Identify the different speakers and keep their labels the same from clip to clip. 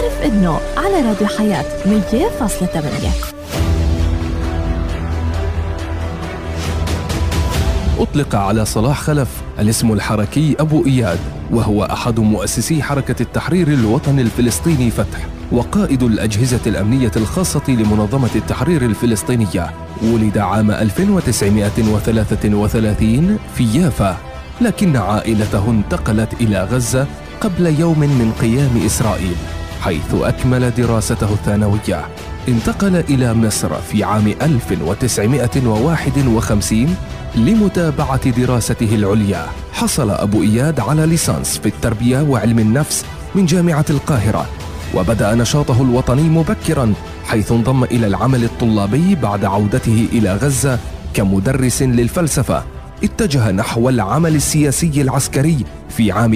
Speaker 1: اعرف إنه على راديو حياة 100.8.
Speaker 2: أطلق على صلاح خلف الاسم الحركي أبو إياد، وهو أحد مؤسسي حركة التحرير الوطني الفلسطيني فتح، وقائد الأجهزة الأمنية الخاصة لمنظمة التحرير الفلسطينية. ولد عام 1933 في يافا، لكن عائلته انتقلت إلى غزة قبل يوم من قيام إسرائيل، حيث أكمل دراسته الثانوية. انتقل إلى مصر في عام 1951 لمتابعة دراسته العليا. حصل أبو إياد على ليسانس في التربية وعلم النفس من جامعة القاهرة، وبدأ نشاطه الوطني مبكراً، حيث انضم إلى العمل الطلابي بعد عودته إلى غزة كمدرس للفلسفة. اتجه نحو العمل السياسي العسكري في عام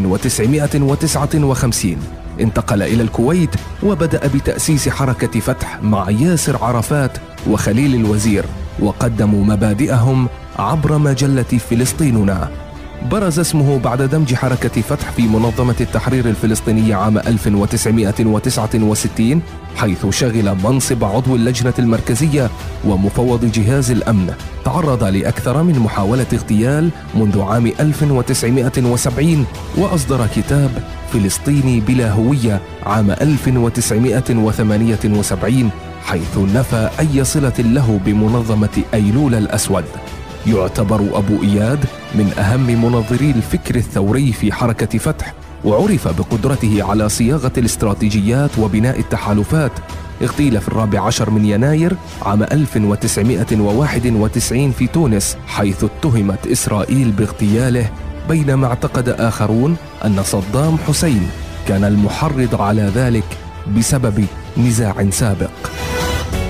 Speaker 2: 1959. انتقل إلى الكويت وبدأ بتأسيس حركة فتح مع ياسر عرفات وخليل الوزير، وقدموا مبادئهم عبر مجلة فلسطيننا. برز اسمه بعد دمج حركة فتح في منظمة التحرير الفلسطينية عام 1969، حيث شغل منصب عضو اللجنة المركزية ومفوض جهاز الأمن. تعرض لأكثر من محاولة اغتيال منذ عام 1970، وأصدر كتاب فلسطيني بلا هوية عام 1978، حيث نفى أي صلة له بمنظمة أيلول الأسود. يعتبر أبو إياد من أهم منظري الفكر الثوري في حركة فتح، وعرف بقدرته على صياغة الاستراتيجيات وبناء التحالفات. اغتيل في 14 من يناير عام 1991 في تونس، حيث اتهمت إسرائيل باغتياله، بينما اعتقد آخرون أن صدام حسين كان المحرض على ذلك بسبب نزاع سابق.